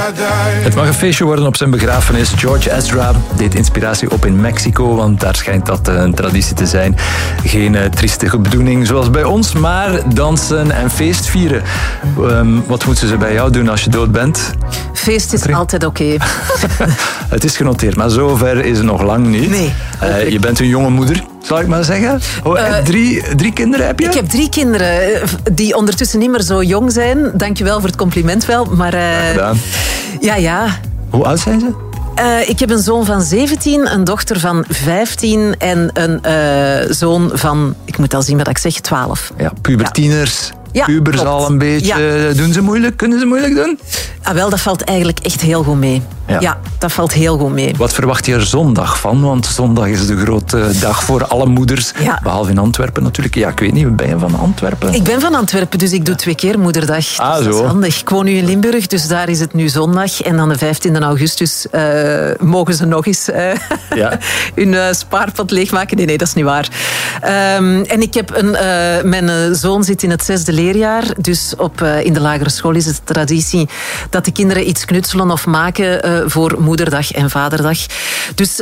Het mag een feestje worden op zijn begrafenis. George Ezra deed inspiratie op in Mexico, want daar schijnt dat een traditie te zijn. Geen triestige bedoeling zoals bij ons, maar dansen en feestvieren. Wat moeten ze bij jou doen als je dood bent? Feest is altijd oké. Het is genoteerd, maar zover is het nog lang niet. Nee. Je bent een jonge moeder, zal ik maar zeggen. Drie kinderen heb je? Ik heb 3 kinderen die ondertussen niet meer zo jong zijn. Dankjewel voor het compliment wel. Maar, gedaan. Ja. Hoe oud zijn ze? Ik heb een zoon van 17, een dochter van 15 en een zoon van, ik moet al zien wat ik zeg, 12. Ja, pubertieners. Ja, pubers klopt. al een beetje. Ja. Doen ze moeilijk? Kunnen ze moeilijk doen? Ah, wel, dat valt eigenlijk echt heel goed mee. Ja, dat valt heel goed mee. Wat verwacht je er zondag van? Want zondag is de grote dag voor alle moeders. Ja. Behalve in Antwerpen natuurlijk. Ja, ik weet niet, ben je van Antwerpen? Ik ben van Antwerpen, dus ik doe 2 keer moederdag. Dus zo. dat is handig. Ik woon nu in Limburg, dus daar is het nu zondag. En dan de 15e augustus mogen ze nog eens hun spaarpot leegmaken. Nee, dat is niet waar. En ik heb mijn zoon zit in het 6e leerjaar. Dus in de lagere school is het traditie dat de kinderen iets knutselen of maken voor moederdag en vaderdag. Dus